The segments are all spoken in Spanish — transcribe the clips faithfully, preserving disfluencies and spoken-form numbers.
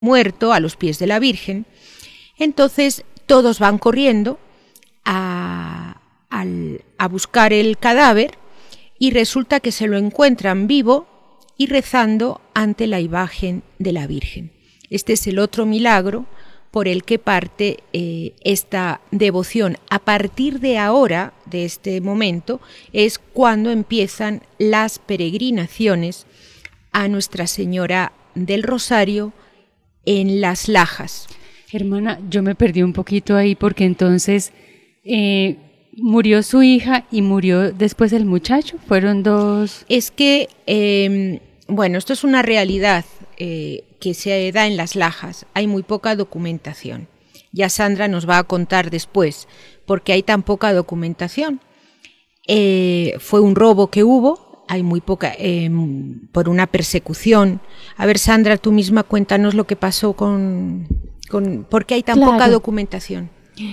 muerto a los pies de la Virgen. Entonces todos van corriendo a, a, a buscar el cadáver y resulta que se lo encuentran vivo y rezando ante la imagen de la Virgen. Este es el otro milagro por el que parte eh, esta devoción. A partir de ahora, de este momento, es cuando empiezan las peregrinaciones a Nuestra Señora del Rosario en Las Lajas. Hermana, yo me perdí un poquito ahí porque entonces eh, murió su hija y murió después el muchacho. Fueron dos... Es que, eh, bueno, esto es una realidad eh, que se da en Las Lajas. Hay muy poca documentación. Ya Sandra nos va a contar después por qué hay tan poca documentación. Eh, fue un robo que hubo, hay muy poca, eh, por una persecución. A ver, Sandra, tú misma cuéntanos lo que pasó con... con ¿por qué hay tan Claro. poca documentación?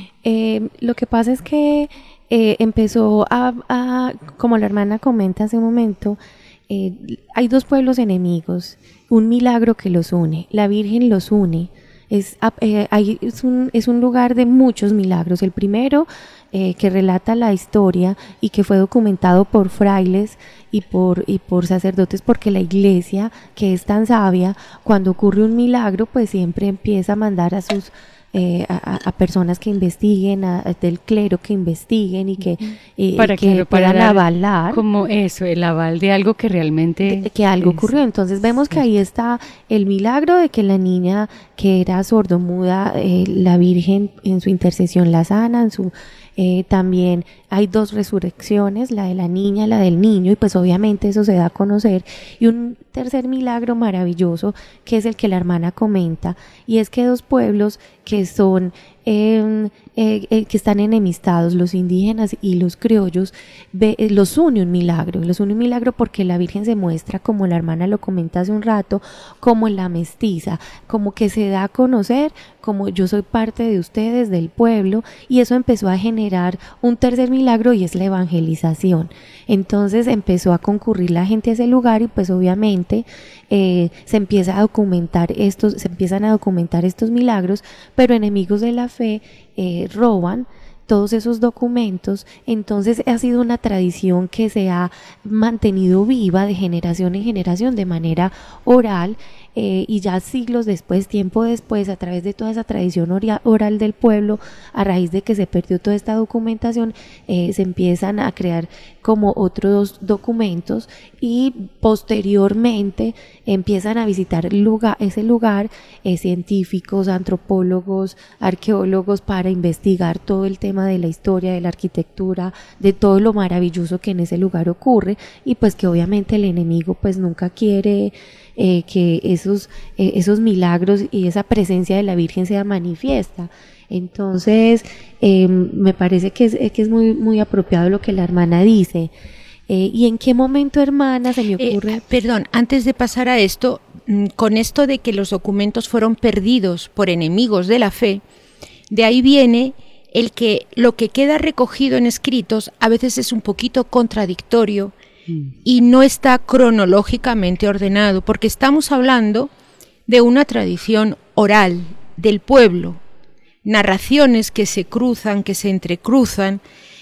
Eh, lo que pasa es que eh, empezó a, a, como la hermana comenta hace un momento, eh, hay dos pueblos enemigos, un milagro que los une, la Virgen los une. Es, eh, hay, es, un, es un lugar de muchos milagros. El primero eh, que relata la historia y que fue documentado por frailes y por, y por sacerdotes, porque la iglesia, que es tan sabia, cuando ocurre un milagro pues siempre empieza a mandar a sus eh, a, a personas que investiguen, a, a del clero que investiguen y que, eh, para que que puedan dar avalar como eso, el aval de algo que realmente de que algo es, ocurrió. Entonces vemos que ahí está el milagro de que la niña que era sordomuda, eh, la Virgen en su intercesión la sana, en su eh, también hay dos resurrecciones, la de la niña, la del niño, y pues obviamente eso se da a conocer. Y un tercer milagro maravilloso, que es el que la hermana comenta, y es que dos pueblos que son eh, eh, eh, que están enemistados, los indígenas y los criollos, ve, eh, los une un milagro, los une un milagro porque la Virgen se muestra, como la hermana lo comenta hace un rato, como la mestiza, como que se da a conocer, como yo soy parte de ustedes, del pueblo, y eso empezó a generar un tercer milagro, y es la evangelización. Entonces empezó a concurrir la gente a ese lugar, y pues obviamente eh, se empieza a documentar estos, se empiezan a documentar estos milagros, pero enemigos de la fe eh, roban todos esos documentos. Entonces ha sido una tradición que se ha mantenido viva de generación en generación de manera oral, eh, y ya siglos después, tiempo después, a través de toda esa tradición oral del pueblo, a raíz de que se perdió toda esta documentación, eh, se empiezan a crear como otros documentos, y posteriormente empiezan a visitar el lugar, ese lugar eh, científicos, antropólogos, arqueólogos, para investigar todo el tema de la historia, de la arquitectura, de todo lo maravilloso que en ese lugar ocurre, y pues que obviamente el enemigo pues nunca quiere eh, que esos, eh, esos milagros y esa presencia de la Virgen sea manifiesta. Entonces eh, me parece que es, que es muy, muy apropiado lo que la hermana dice. Eh, ¿Y en qué momento, hermana, se me ocurre? Eh, perdón, antes de pasar a esto, con esto de que los documentos fueron perdidos por enemigos de la fe, de ahí viene el que lo que queda recogido en escritos a veces es un poquito contradictorio mm. y no está cronológicamente ordenado, porque estamos hablando de una tradición oral del pueblo, narraciones que se cruzan, que se entrecruzan,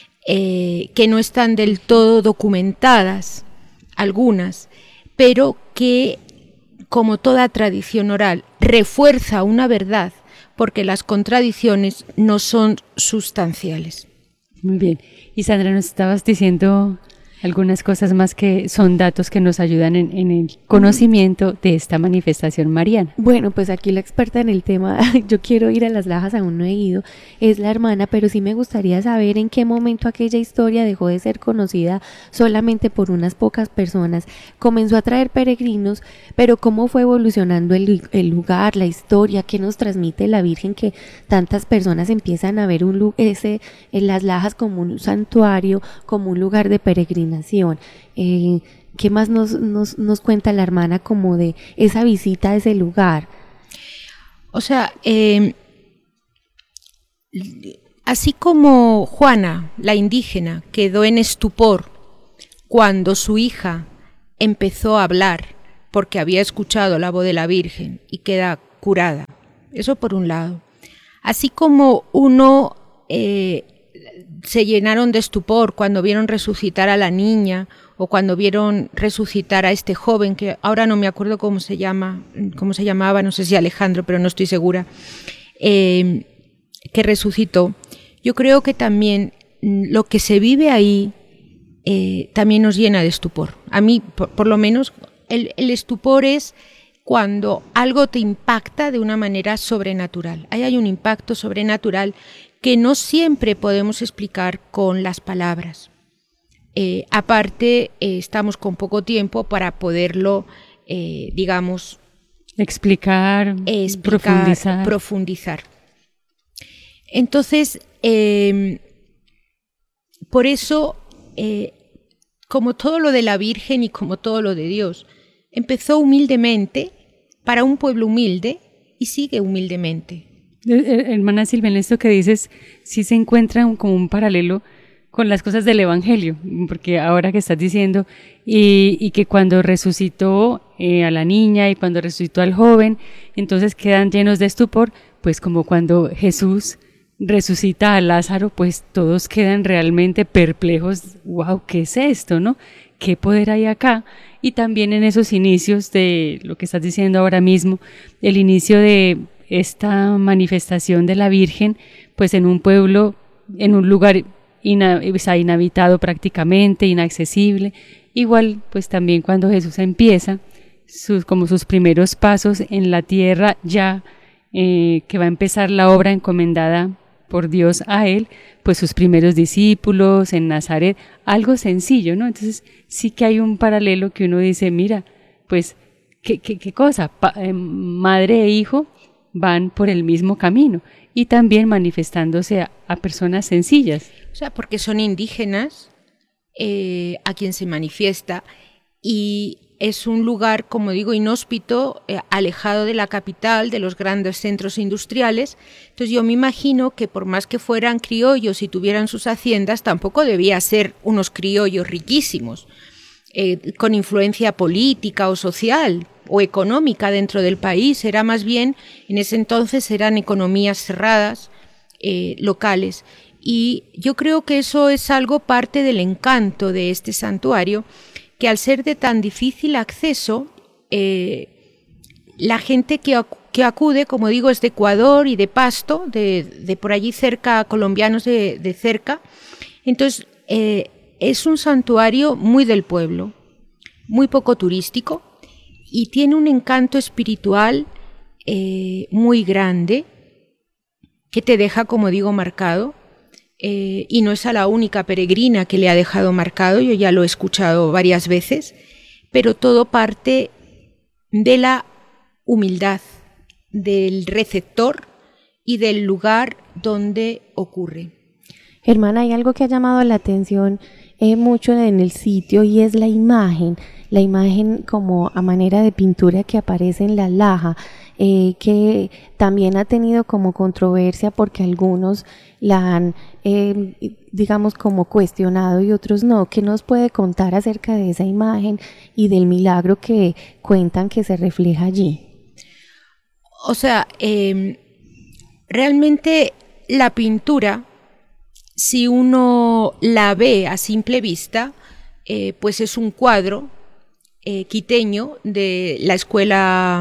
eh, que no están del todo documentadas, algunas, pero que, como toda tradición oral, refuerza una verdad, porque las contradicciones no son sustanciales. Muy bien. Y Sandra, nos estabas diciendo algunas cosas más que son datos que nos ayudan en, en el conocimiento de esta manifestación mariana. Bueno, pues aquí la experta en el tema, yo quiero ir a Las Lajas, aún no he ido, es la hermana, pero sí me gustaría saber en qué momento aquella historia dejó de ser conocida solamente por unas pocas personas, comenzó a traer peregrinos, pero cómo fue evolucionando el, el lugar, la historia, qué nos transmite la Virgen, que tantas personas empiezan a ver un, ese, en Las Lajas como un santuario, como un lugar de peregrinación. Eh, ¿Qué más nos, nos, nos cuenta la hermana como de esa visita a ese lugar? O sea, eh, así como Juana, la indígena, quedó en estupor cuando su hija empezó a hablar porque había escuchado la voz de la Virgen y queda curada. Eso por un lado. Así como uno eh, se llenaron de estupor cuando vieron resucitar a la niña o cuando vieron resucitar a este joven, que ahora no me acuerdo cómo se llama, cómo se llamaba, no sé si Alejandro, pero no estoy segura, eh, que resucitó. Yo creo que también lo que se vive ahí eh, también nos llena de estupor. A mí, por, por lo menos, el, el estupor es cuando algo te impacta de una manera sobrenatural. Ahí hay un impacto sobrenatural que no siempre podemos explicar con las palabras. Eh, aparte, eh, estamos con poco tiempo para poderlo, eh, digamos, explicar, eh, explicar profundizar. profundizar. Entonces, eh, por eso, eh, como todo lo de la Virgen y como todo lo de Dios, empezó humildemente, para un pueblo humilde, y sigue humildemente. Hermana Silvia, en esto que dices, sí se encuentra un, como un paralelo con las cosas del Evangelio, porque ahora que estás diciendo, y, y que cuando resucitó eh, a la niña y cuando resucitó al joven, entonces quedan llenos de estupor, pues como cuando Jesús resucita a Lázaro, pues todos quedan realmente perplejos. Wow, ¿qué es esto, no? ¿Qué poder hay acá? Y también en esos inicios de lo que estás diciendo ahora mismo, el inicio de esta manifestación de la Virgen, pues en un pueblo, en un lugar ina, o sea, inhabitado prácticamente, inaccesible. Igual, pues también cuando Jesús empieza sus, como sus primeros pasos en la tierra, ya eh, que va a empezar la obra encomendada por Dios a él, pues sus primeros discípulos en Nazaret, algo sencillo, ¿no? Entonces sí que hay un paralelo que uno dice, mira, pues, ¿qué, qué, qué cosa? Pa, eh, madre e hijo van por el mismo camino y también manifestándose a, a personas sencillas. O sea, porque son indígenas eh, a quien se manifiesta y es un lugar, como digo, inhóspito, eh, alejado de la capital, de los grandes centros industriales. Entonces yo me imagino que por más que fueran criollos y tuvieran sus haciendas, tampoco debía ser unos criollos riquísimos, eh, con influencia política o social o económica dentro del país. Era más bien, en ese entonces eran economías cerradas, eh, locales. Y yo creo que eso es algo parte del encanto de este santuario, que al ser de tan difícil acceso, eh, la gente que, que acude, como digo, es de Ecuador y de Pasto, de, de por allí cerca, colombianos de, de cerca. Entonces, eh, es un santuario muy del pueblo, muy poco turístico y tiene un encanto espiritual eh, muy grande que te deja, como digo, marcado. Eh, y no es a la única peregrina que le ha dejado marcado, yo ya lo he escuchado varias veces, pero todo parte de la humildad del receptor y del lugar donde ocurre. Hermana, hay algo que ha llamado la atención eh, mucho en el sitio y es la imagen, la imagen como a manera de pintura que aparece en la laja, eh, que también ha tenido como controversia porque algunos la han, eh, digamos, como cuestionado y otros no. ¿Qué nos puede contar acerca de esa imagen y del milagro que cuentan que se refleja allí? O sea, eh, realmente la pintura, si uno la ve a simple vista, eh, pues es un cuadro eh, quiteño de la escuela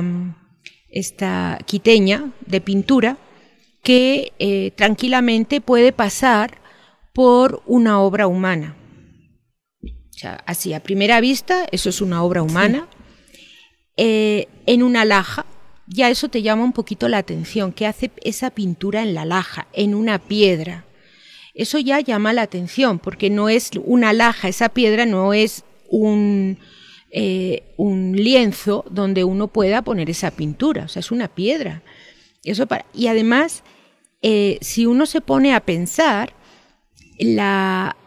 esta quiteña de pintura que eh, tranquilamente puede pasar por una obra humana. O sea, así a primera vista, eso es una obra humana. Sí. Eh, en una laja, ya eso te llama un poquito la atención, ¿qué hace esa pintura en la laja, en una piedra? Eso ya llama la atención, porque no es una laja, esa piedra no es un, eh, un lienzo donde uno pueda poner esa pintura, o sea, es una piedra. Eso para, y además, eh, si uno se pone a pensar, la,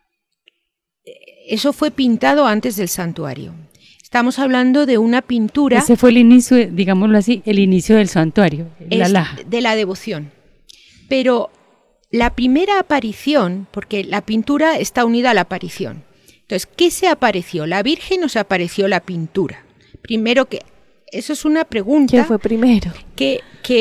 eso fue pintado antes del santuario. Estamos hablando de una pintura... Ese fue el inicio, digámoslo así, el inicio del santuario, la laja. De la devoción. Pero la primera aparición, porque la pintura está unida a la aparición. Entonces, ¿qué se apareció? ¿La Virgen o se apareció la pintura? Primero que eso es una pregunta. ¿Qué fue primero? Que,